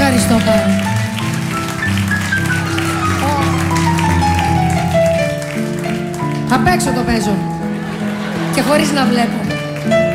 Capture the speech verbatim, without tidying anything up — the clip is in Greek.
Ευχαριστώ πάρα. Απ' έξω το παίζω. Και χωρίς να βλέπω.